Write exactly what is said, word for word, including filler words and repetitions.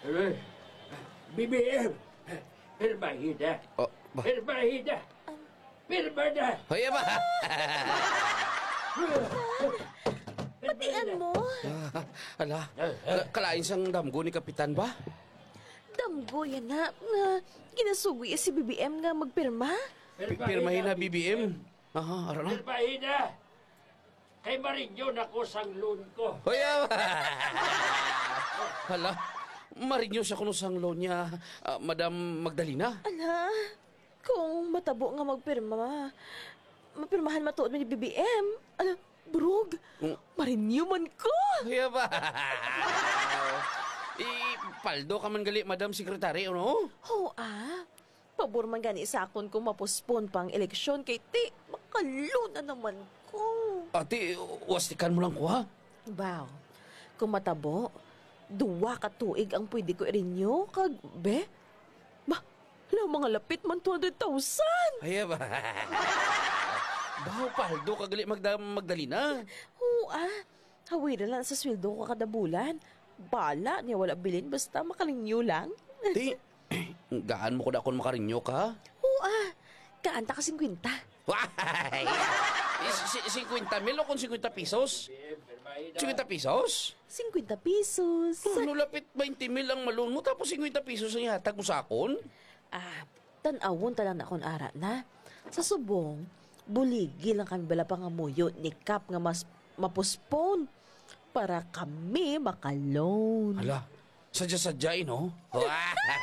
Ano? B B M! Pirmahida! Oh, ba? Pirmahida! Pirma na! Hoy, ba? Patian mo. Ah, ala, ka- kalain sang damgo ni Kapitan ba? Damgo yan na. na ginasugi si B B M nga magpirma. Pi- Pirmahin na B B M. Aha, ara na. Pirmahida! Kay Marinyo na ko sang loan ko. Hoy, ba? Hala, marinyo sa kuno sang loan niya, ah, Madam Magdalena. Ala, kung matabo nga magpirma, mapirmahan matuod mo ni B B M. Ala, burog. Mm. Marinyo man ko. Hoy, ba? Eh, paldo ka man gali, Madam Secretary, ano? Oo ah. Pabor man gani sa akon kung mapospon pang eleksyon kay ti. Makalo na naman ko. Ate, wastikan mo lang ko, ha? Wow. Kung matabo, duwa ka tuig ang pwede ko i-renew. Kag, be? Ba, la mga lapit man two hundred thousand. Ay, ba? Baho, paldo ka gali, Magdam Magdalena. Oo ah. Hawira lang sa sweldo ko kada bulan. Bala niya wala bilin basta makalinyo lang. Ti, gaan mo ko na akong makarinyo ka? Oo ah. Kaanta ka singkwinta. Why? fifty mil o kung fifty pesos? fifty pesos? Singkwinta pesos. Ano lapit twenty mil ang malun mo tapos fifty pesos ang ihatag mo sa akon? Ah, tanawon talang na akong ara na. Sa subong, buligi lang kami bala pangamuyo ni Kap nga mas mapospone para kami makaloan. Hala, sadya-sadya, no?